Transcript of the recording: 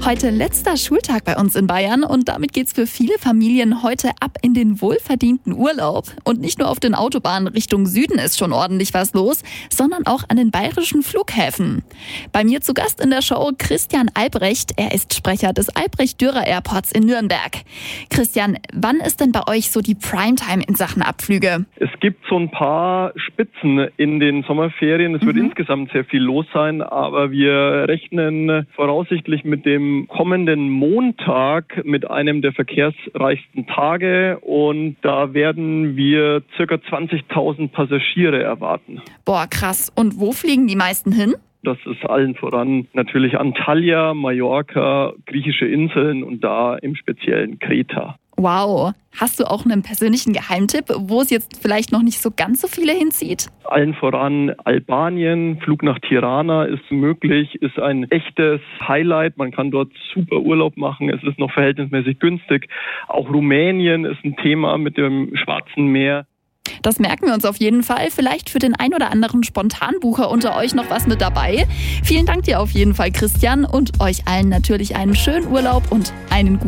Heute letzter Schultag bei uns in Bayern und damit geht's für viele Familien heute ab in den wohlverdienten Urlaub. Und nicht nur auf den Autobahnen Richtung Süden ist schon ordentlich was los, sondern auch an den bayerischen Flughäfen. Bei mir zu Gast in der Show Christian Albrecht. Er ist Sprecher des Albrecht-Dürer Airports in Nürnberg. Christian, wann ist denn bei euch so die Primetime in Sachen Abflüge? Es gibt so ein paar Spitzen in den Sommerferien. Es wird insgesamt sehr viel los sein, aber wir rechnen voraussichtlich mit dem kommenden Montag mit einem der verkehrsreichsten Tage und da werden wir ca. 20.000 Passagiere erwarten. Boah, krass. Und wo fliegen die meisten hin? Das ist allen voran natürlich Antalya, Mallorca, griechische Inseln und da im speziellen Kreta. Wow. Hast du auch einen persönlichen Geheimtipp, wo es jetzt vielleicht noch nicht so ganz so viele hinzieht? Allen voran Albanien, Flug nach Tirana ist möglich, ist ein echtes Highlight. Man kann dort super Urlaub machen, es ist noch verhältnismäßig günstig. Auch Rumänien ist ein Thema mit dem Schwarzen Meer. Das merken wir uns auf jeden Fall. Vielleicht für den ein oder anderen Spontanbucher unter euch noch was mit dabei. Vielen Dank dir auf jeden Fall, Christian, und euch allen natürlich einen schönen Urlaub und einen guten